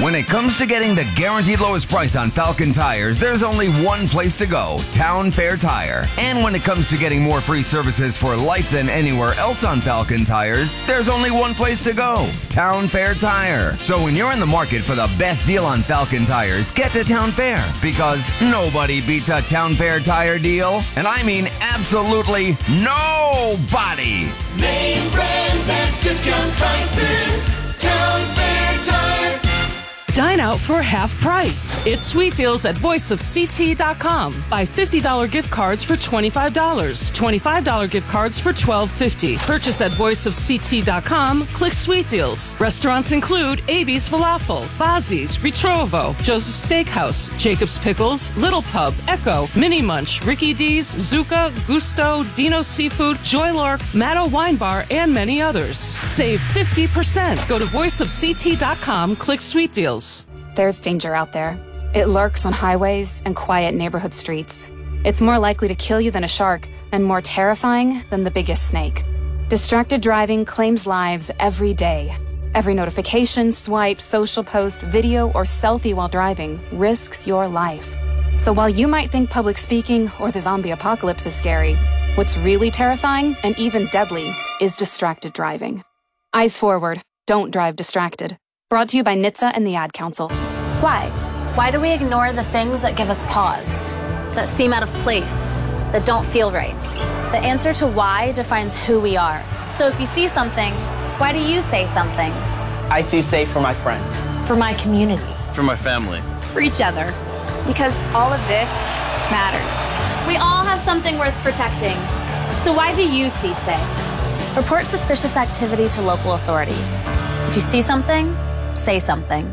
When it comes to getting the guaranteed lowest price on Falcon tires, there's only one place to go, Town Fair Tire. And when it comes to getting more free services for life than anywhere else on Falcon tires, there's only one place to go, Town Fair Tire. So when you're in the market for the best deal on Falcon tires, get to Town Fair, because nobody beats a Town Fair tire deal. And I mean absolutely nobody. Name brands at discount prices. Town Fair Tire. Dine out for half price. It's sweet deals at voiceofct.com. Buy $50 gift cards for $25. $25 gift cards for $12.50. Purchase at voiceofct.com. Click sweet deals. Restaurants include AB's Falafel, Bazzi's, Ritrovo, Joseph's Steakhouse, Jacob's Pickles, Little Pub, Echo, Mini Munch, Ricky D's, Zuka, Gusto, Dino Seafood, Joy Lark, Maddo Wine Bar, and many others. Save 50%. Go to voiceofct.com. Click sweet deals. There's danger out there. It lurks on highways and quiet neighborhood streets. It's more likely to kill you than a shark, and more terrifying than the biggest snake. Distracted driving claims lives every day. Every notification, swipe, social post, video, or selfie while driving risks your life. So while you might think public speaking or the zombie apocalypse is scary, what's really terrifying and even deadly is distracted driving. Eyes forward. Don't drive distracted. Brought to you by NHTSA and the Ad Council. Why? Why do we ignore the things that give us pause, that seem out of place, that don't feel right? The answer to why defines who we are. So if you see something, why do you say something? I see safe for my friends. For my community. For my family. For each other. Because all of this matters. We all have something worth protecting. So why do you see safe? Report suspicious activity to local authorities. If you see something, say something.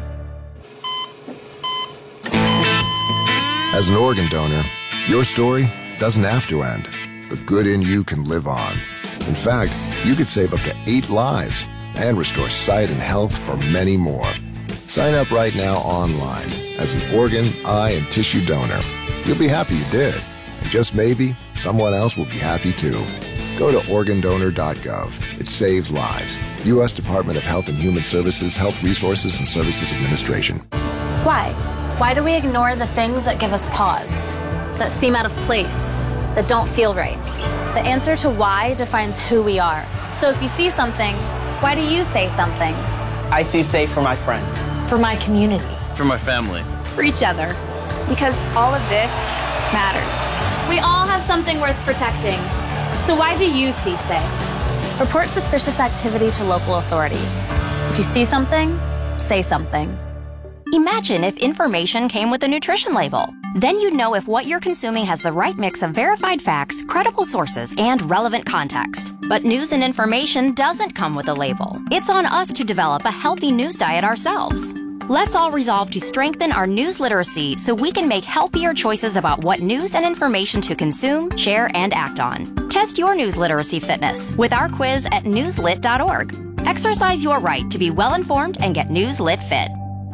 As an organ donor, your story doesn't have to end. The good in you can live on. In fact, you could save up to 8 lives and restore sight and health for many more. Sign up right now online as an organ, eye, and tissue donor. You'll be happy you did. And just maybe, someone else will be happy too. Go to organdonor.gov. It saves lives. U.S. Department of Health and Human Services, Health Resources and Services Administration. Why? Why do we ignore the things that give us pause, that seem out of place, that don't feel right? The answer to why defines who we are. So if you see something, why do you say something? I see safe for my friends. For my community. For my family. For each other. Because all of this matters. We all have something worth protecting. So why do you see safe? Report suspicious activity to local authorities. If you see something, say something. Imagine if information came with a nutrition label. Then you'd know if what you're consuming has the right mix of verified facts, credible sources, and relevant context. But news and information doesn't come with a label. It's on us to develop a healthy news diet ourselves. Let's all resolve to strengthen our news literacy so we can make healthier choices about what news and information to consume, share, and act on. Test your news literacy fitness with our quiz at newslit.org. Exercise your right to be well-informed and get Newslit fit.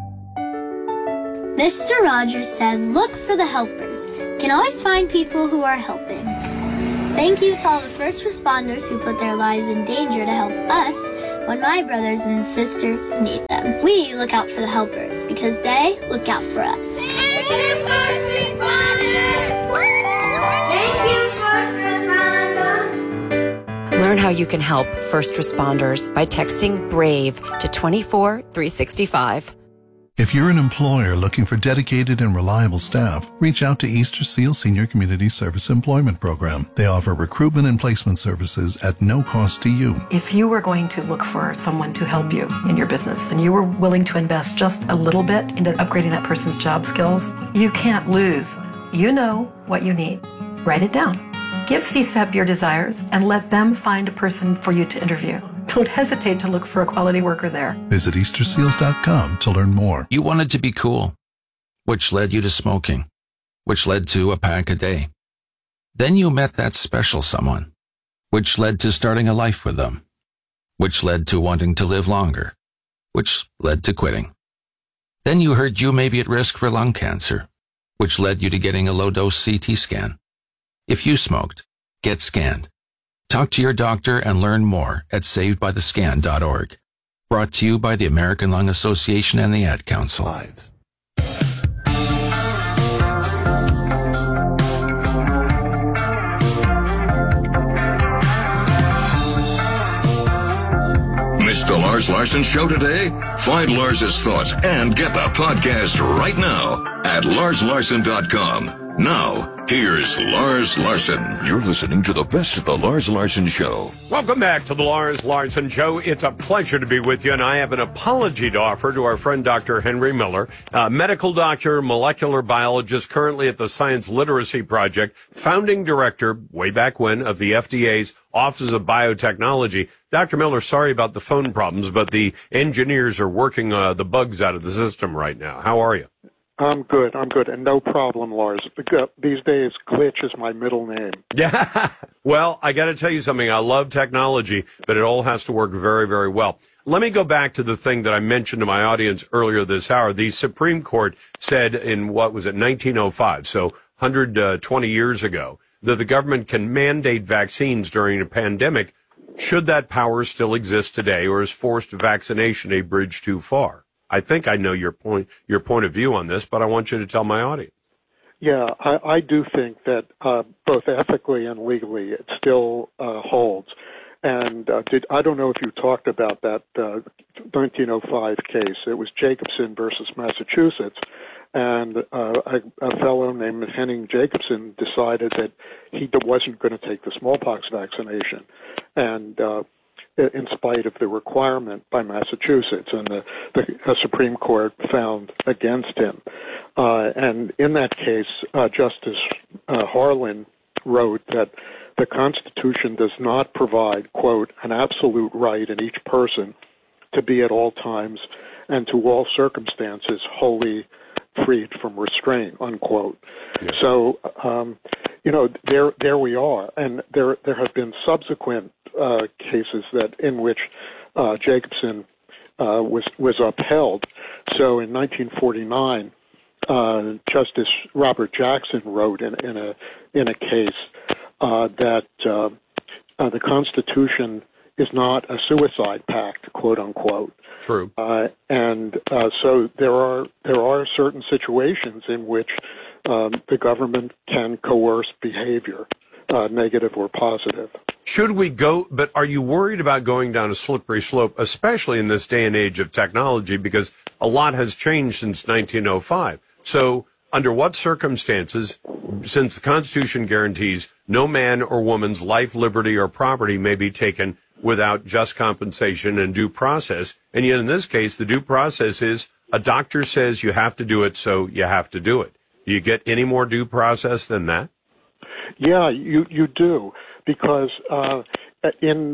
Mr. Rogers said, look for the helpers. You can always find people who are helping. Thank you to all the first responders who put their lives in danger to help us when my brothers and sisters need them. We look out for the helpers because they look out for us. Thank you, first responders! Thank you, first responders! Learn how you can help first responders by texting BRAVE to 24365. If you're an employer looking for dedicated and reliable staff, reach out to Easter Seal Senior Community Service Employment Program. They offer recruitment and placement services at no cost to you. If you were going to look for someone to help you in your business and you were willing to invest just a little bit into upgrading that person's job skills, you can't lose. You know what you need. Write it down. Give CSEP your desires and let them find a person for you to interview. Don't hesitate to look for a quality worker there. Visit easterseals.com to learn more. You wanted to be cool, which led you to smoking, which led to a pack a day. Then you met that special someone, which led to starting a life with them, which led to wanting to live longer, which led to quitting. Then you heard you may be at risk for lung cancer, which led you to getting a low-dose CT scan. If you smoked, get scanned. Talk to your doctor and learn more at savedbythescan.org. Brought to you by the American Lung Association and the Ad Council. Missed the Lars Larson Show today? Find Lars's thoughts and get the podcast right now at larslarson.com. Now, here's Lars Larson. You're listening to the best of the Lars Larson Show. Welcome back to the Lars Larson Show. It's a pleasure to be with you, and I have an apology to offer to our friend Dr. Henry Miller, medical doctor, molecular biologist, currently at the Science Literacy Project, founding director, way back when, of the FDA's Office of Biotechnology. Dr. Miller, sorry about the phone problems, but the engineers are working the bugs out of the system right now. How are you? I'm good, and no problem, Lars. These days, Glitch is my middle name. Yeah, well, I got to tell you something. I love technology, but it all has to work very, very well. Let me go back to the thing that I mentioned to my audience earlier this hour. The Supreme Court said in, 1905, so 120 years ago, that the government can mandate vaccines during a pandemic. Should that power still exist today, or is forced vaccination a bridge too far? I think I know your point of view on this, but I want you to tell my audience. Yeah, I do think that both ethically and legally it still holds. And I don't know if you talked about that 1905 case. It was Jacobson versus Massachusetts. And a fellow named Henning Jacobson decided that he wasn't going to take the smallpox vaccination. And in spite of the requirement by Massachusetts, and the Supreme Court found against him. And in that case, Justice Harlan wrote that the Constitution does not provide, quote, an absolute right in each person to be at all times and to all circumstances wholly freed from restraint, unquote. Yeah. So, there we are. And there have been subsequent cases in which Jacobson was upheld. So in 1949, Justice Robert Jackson wrote in a case that the Constitution is not a suicide pact, quote unquote. True. So there are certain situations in which the government can coerce behavior, negative or positive. Should we go, but are you worried about going down a slippery slope, especially in this day and age of technology, because a lot has changed since 1905? So under what circumstances, since the Constitution guarantees no man or woman's life, liberty, or property may be taken without just compensation and due process, and yet in this case, the due process is a doctor says you have to do it, so you have to do it. Do you get any more due process than that? Yeah, you do, because in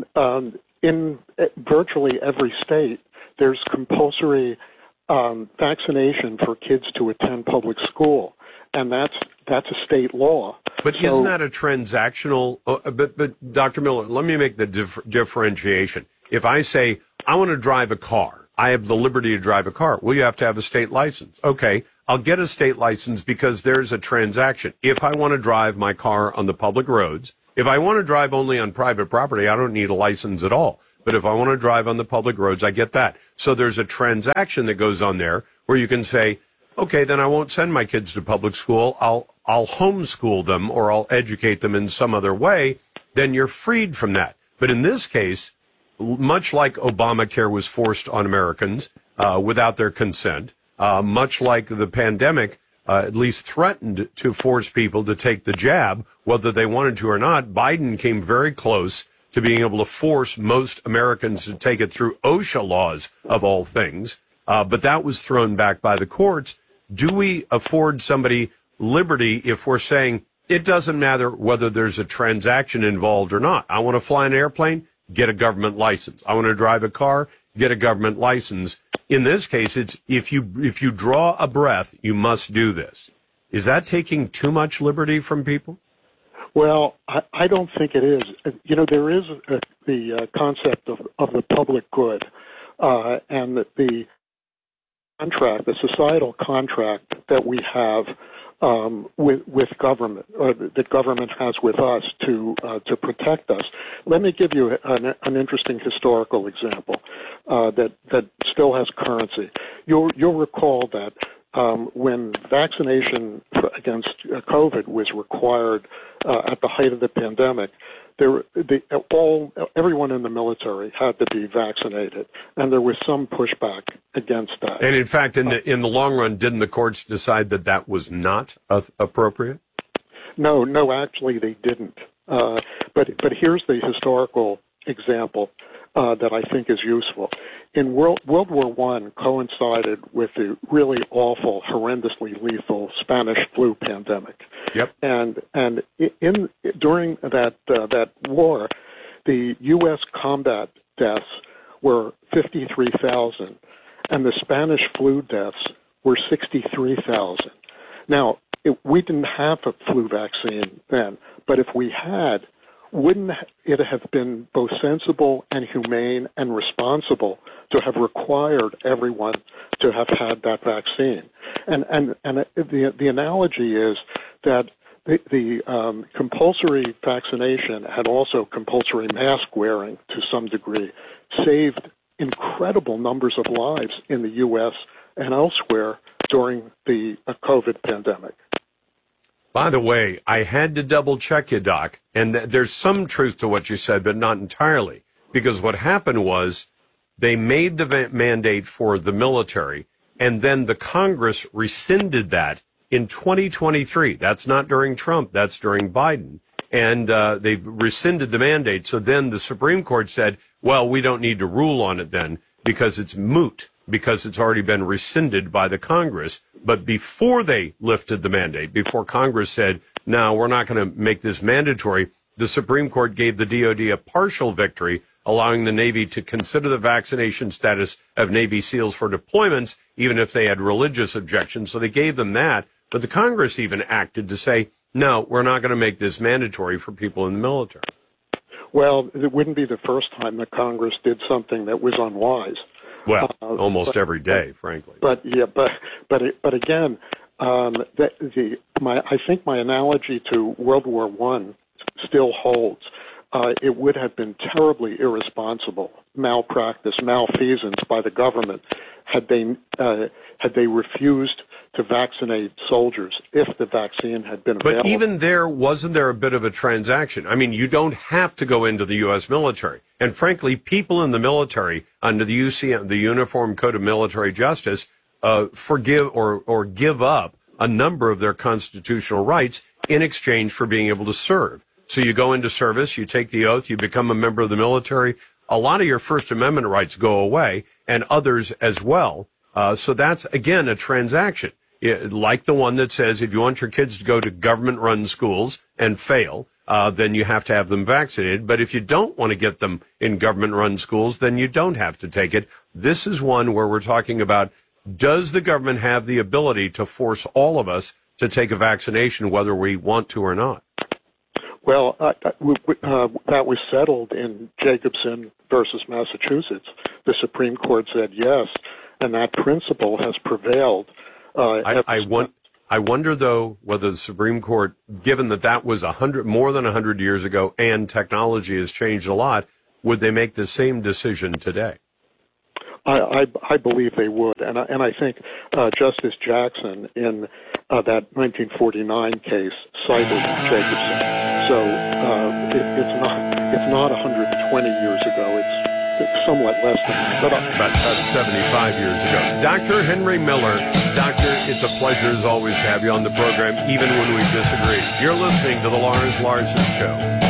virtually every state, there's compulsory vaccination for kids to attend public school, and that's a state law. But isn't that a transactional? But Dr. Miller, let me make the differentiation. If I say I want to drive a car, I have the liberty to drive a car. Well, you have to have a state license. Okay, I'll get a state license because there's a transaction. If I want to drive my car on the public roads, if I want to drive only on private property, I don't need a license at all. But if I want to drive on the public roads, I get that. So there's a transaction that goes on there where you can say, okay, then I won't send my kids to public school. I'll homeschool them or I'll educate them in some other way. Then you're freed from that. But in this case, much like Obamacare was forced on Americans without their consent, much like the pandemic at least threatened to force people to take the jab, whether they wanted to or not, Biden came very close to being able to force most Americans to take it through OSHA laws, of all things. But that was thrown back by the courts. Do we afford somebody liberty if we're saying it doesn't matter whether there's a transaction involved or not? I want to fly an airplane, get a government license. I want to drive a car, get a government license. In this case, it's if you draw a breath, you must do this. Is that taking too much liberty from people? Well, I don't think it is. There is the concept of the public good, and the contract, the societal contract that we have with government, or that government has with us to protect us. Let me give you an interesting historical example that still has currency. You'll recall that when vaccination against COVID was required at the height of the pandemic, everyone in the military had to be vaccinated, and there was some pushback against that. And in fact, in the long run, didn't the courts decide that was not appropriate? No, actually they didn't. But here's the historical example that I think is useful. In World War I coincided with the really awful, horrendously lethal Spanish flu pandemic. Yep. And during that war, the U.S. combat deaths were 53,000, and the Spanish flu deaths were 63,000. Now, we didn't have a flu vaccine then, but if we had, wouldn't it have been both sensible and humane and responsible to have required everyone to have had that vaccine? And the analogy is that the compulsory vaccination and also compulsory mask wearing to some degree saved incredible numbers of lives in the U.S. and elsewhere during the COVID pandemic. By the way, I had to double check you, Doc, and there's some truth to what you said, but not entirely, because what happened was they made the mandate for the military, and then the Congress rescinded that in 2023. That's not during Trump, that's during Biden. And they rescinded the mandate. So then the Supreme Court said, well, we don't need to rule on it then because it's moot, because it's already been rescinded by the Congress. But before they lifted the mandate, before Congress said, no, we're not going to make this mandatory, the Supreme Court gave the DOD a partial victory, allowing the Navy to consider the vaccination status of Navy SEALs for deployments, even if they had religious objections. So they gave them that. But the Congress even acted to say, no, we're not going to make this mandatory for people in the military. Well, it wouldn't be the first time that Congress did something that was unwise. Well, almost every day, frankly. But again, I think my analogy to World War I still holds. It would have been terribly irresponsible, malpractice, malfeasance by the government had they refused to vaccinate soldiers if the vaccine had been available. But even there, wasn't there a bit of a transaction? I mean, you don't have to go into the U.S. military. And frankly, people in the military, under the UCM, the Uniform Code of Military Justice, forgive or give up a number of their constitutional rights in exchange for being able to serve. So you go into service, you take the oath, you become a member of the military. A lot of your First Amendment rights go away, and others as well. So that's, again, a transaction. Like the one that says if you want your kids to go to government-run schools and fail, then you have to have them vaccinated. But if you don't want to get them in government-run schools, then you don't have to take it. This is one where we're talking about, does the government have the ability to force all of us to take a vaccination, whether we want to or not? Well, that was settled in Jacobson versus Massachusetts. The Supreme Court said yes, and that principle has prevailed. I wonder, though, whether the Supreme Court, given that was more than 100 years ago and technology has changed a lot, would they make the same decision today? I believe they would, and I think Justice Jackson in that 1949 case cited Jacobson. So it's not 120 years ago. It's somewhat less than that. But about 75 years ago. Dr. Henry Miller, Doctor, it's a pleasure as always to have you on the program, even when we disagree. You're listening to The Lars Larson Show.